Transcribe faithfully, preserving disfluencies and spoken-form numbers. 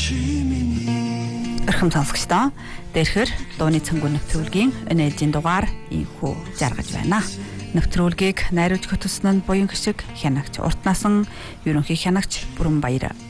Эрхэм сонсогчдоо дээрхэр дууны цэнгүү нэвтрүүлгийн энэ ээлжийн дугаар ийхүү жаргаж байна. Нэвтрүүлгийг найруулж хөтөлсөн нь буян гişиг хянагч урт насан ерөнхий хянагч Бүрэн Баяр